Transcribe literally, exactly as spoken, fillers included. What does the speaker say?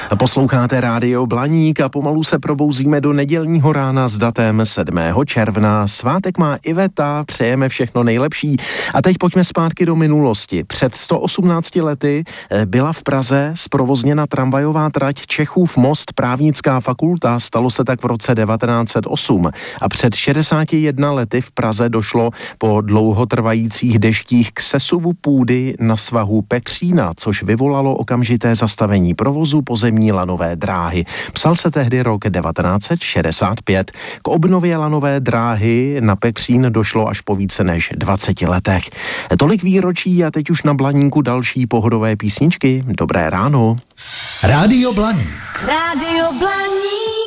Posloucháte Rádio Blaník a pomalu se probouzíme do nedělního rána s datem sedmého června. Svátek má Iveta, přejeme všechno nejlepší. A teď pojďme zpátky do minulosti. Před sto osmnácti lety byla v Praze zprovozněna tramvajová trať Čechův most, právnická fakulta, stalo se tak v roce devatenáct set osm. A před šedesáti jedné lety v Praze došlo po dlouhotrvajících deštích k sesuvu půdy na svahu Pekřína, což vyvolalo okamžité zastavení provozu pozemní lanové dráhy. Psal se tehdy rok devatenáct set šedesát pět. K obnově lanové dráhy na Pekřín došlo až po více než dvaceti letech. Tolik výročí a teď už na Blaníku další pohodové písničky. Dobré ráno. Rádio Blaník. Rádio Blaník.